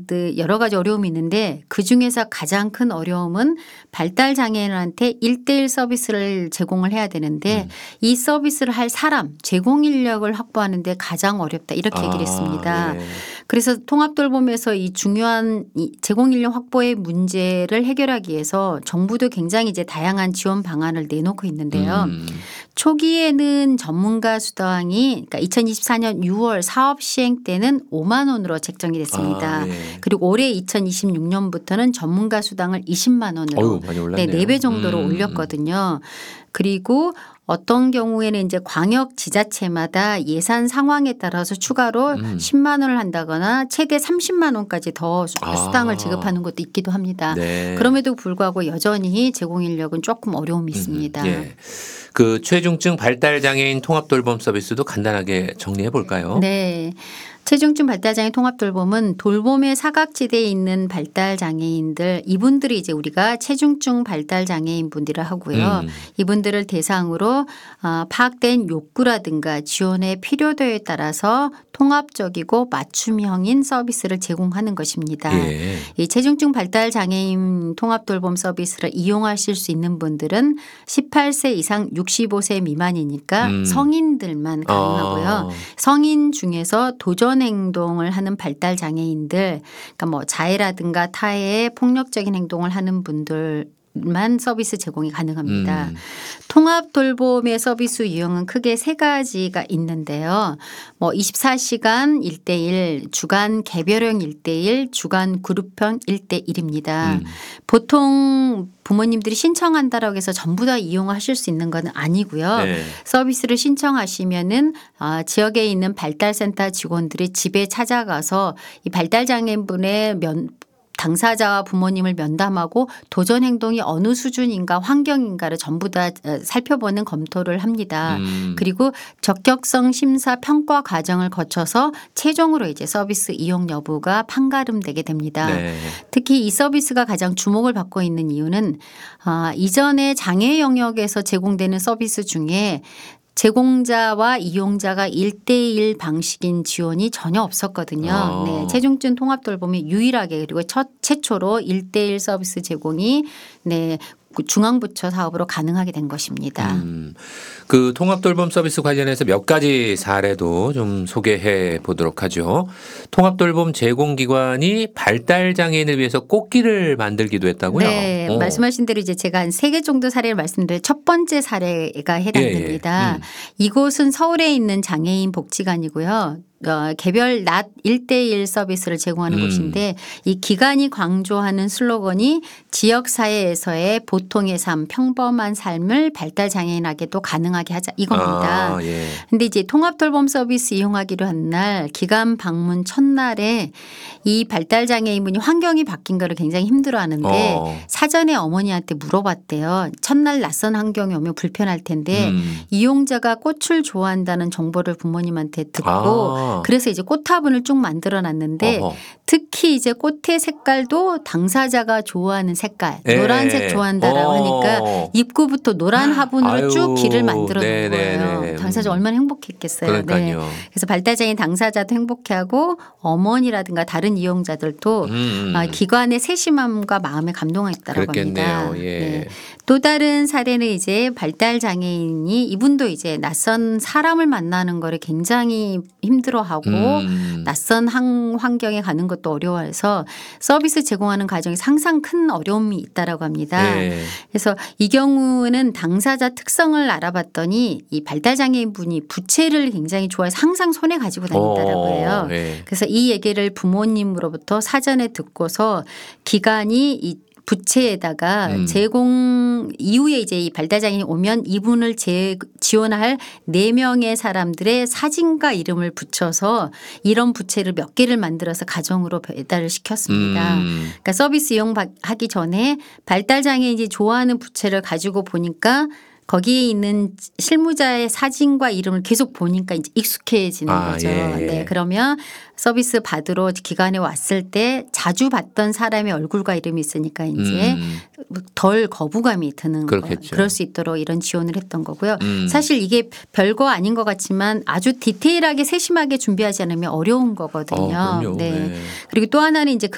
여러 가지 어려움이 있는데 그중에서 가장 큰 어려움은 발달 장애인한테 1:1 서비스를 제공을 해야 되는데 이 서비스를 할 사람 제공 인력을 확보하는 데 가장 어렵다 이렇게 얘기를 했습니다. 예. 그래서 통합돌봄에서 이 중요한 이 제공 인력 확보의 문제를 해결하기 위해서 정부도 굉장히 이제 다양한 지원 방안을 내놓고 있는데요. 초기에는 전문가 수당이 그러니까 2024년 6월 사업 시행 때는 5만 원으로 책정이 됐습니다. 예. 그리고 올해 2026년부터는 전문가 수당을 20만 원으로 어휴, 많이 올랐네요. 4배 정도로 올렸거든요. 그리고 어떤 경우에는 이제 광역 지자체마다 예산 상황에 따라서 추가로 10만 원을 한다거나 최대 30만 원까지 더 수당을 지급하는 것도 있기도 합니다. 네. 그럼에도 불구하고 여전히 제공 인력은 조금 어려움이 있습니다. 예. 그 최중증 발달 장애인 통합 돌봄 서비스도 간단하게 정리해 볼까요? 네. 체중증 발달장애 통합돌봄은 돌봄의 사각지대에 있는 발달장애인들 이분들이 이제 우리가 체중증 발달장애인 분들을 하고요. 이분들을 대상으로 파악된 욕구라든가 지원의 필요도에 따라서 통합적이고 맞춤형인 서비스를 제공하는 것입니다. 예. 이 체중증 발달장애인 통합돌봄 서비스를 이용하실 수 있는 분들은 18세 이상 65세 미만이니까 성인들만 가능하고요. 성인 중에서 도전 행동을 하는 발달 장애인들 그러니까 뭐 자해라든가 타해의 폭력적인 행동을 하는 분들만 서비스 제공이 가능합니다. 통합 돌봄의 서비스 유형은 크게 3가지가 있는데요. 뭐 24시간 1:1, 주간 개별형 1:1, 주간 그룹형 1:1입니다. 보통 부모님들이 신청한다라고 해서 전부 다 이용하실 수 있는 건 아니고요. 네. 서비스를 신청하시면은 지역에 있는 발달센터 직원들이 집에 찾아가서 이 발달장애인분의 당사자와 부모님을 면담하고 도전 행동이 어느 수준인가 환경인가를 전부 다 살펴보는 검토를 합니다. 그리고 적격성 심사 평가 과정을 거쳐서 최종으로 이제 서비스 이용 여부가 판가름되게 됩니다. 네. 특히 이 서비스가 가장 주목을 받고 있는 이유는 이전에 장애 영역에서 제공되는 서비스 중에 제공자와 이용자가 1:1 방식인 지원이 전혀 없었거든요. 네, 체중증 통합돌봄이 유일하게 그리고 최초로 1:1 서비스 제공이 중앙부처 사업으로 가능하게 된 것입니다. 그 통합돌봄 서비스 관련해서 몇 가지 사례도 좀 소개해 보도록 하죠. 통합돌봄 제공기관이 발달장애인을 위해서 꽃길을 만들기도 했다고요? 네. 말씀하신 대로 이제 제가 한 3개 정도 사례를 말씀드려요. 첫 번째 사례가 해당됩니다. 이곳은 서울에 있는 장애인 복지관이고요. 개별 낮 1:1 서비스를 제공하는 곳인데 이 기관이 강조하는 슬로건이 지역사회에서의 보통의 삶, 평범한 삶을 발달장애인에게도 가능하게 하자 이겁니다. 그런데 이제 통합돌봄 서비스 이용하기로 한 날 기관 방문 첫날에 이 발달장애인분이 환경이 바뀐 거를 굉장히 힘들어하는데 사전에 어머니한테 물어봤대요. 첫날 낯선 환경에 오면 불편할 텐데 이용자가 꽃을 좋아한다는 정보를 부모님한테 듣고 그래서 이제 꽃화분을 쭉 만들어 놨는데 특히 이제 꽃의 색깔도 당사자가 좋아하는 색깔 노란색 좋아한다라고 하니까 입구부터 노란 화분으로 쭉 길을 만들어 놓은 거예요. 당사자 얼마나 행복했겠어요. 그러니까요. 네. 그래서 발달장애인 당사자도 행복해하고 어머니라든가 다른 이용자들도 기관의 세심함과 마음에 감동했다라고 합니다. 예. 또 다른 사례는 이제 발달장애인이 이분도 이제 낯선 사람을 만나는 거를 굉장히 힘들어하고 낯선 환경에 가는 것도 어려워해서 서비스 제공하는 과정에서 항상 큰 어려움이 있다라고 합니다. 그래서 이 경우는 당사자 특성을 알아봤더니 이 발달장애인 분이 부채를 굉장히 좋아해서 항상 손에 가지고 다닌다라고 해요. 그래서 이 얘기를 부모님으로부터 사전에 듣고서 기관이 이 부채에다가 제공 이후에 이제 이 발달장애인이 오면 이분을 지원할 4명의 사람들의 사진과 이름을 붙여서 이런 부채를 몇 개를 만들어서 가정으로 배달을 시켰습니다. 그러니까 서비스 이용하기 전에 발달장애인이 좋아하는 부채를 가지고 보니까 거기에 있는 실무자의 사진과 이름을 계속 보니까 이제 익숙해지는 거죠. 네, 그러면 서비스 받으러 기관에 왔을 때 자주 봤던 사람의 얼굴과 이름이 있으니까 이제 덜 거부감이 드는 거예요. 그럴 수 있도록 이런 지원을 했던 거고요. 사실 이게 별거 아닌 것 같지만 아주 디테일하게 세심하게 준비하지 않으면 어려운 거거든요. 네. 그리고 또 하나는 이제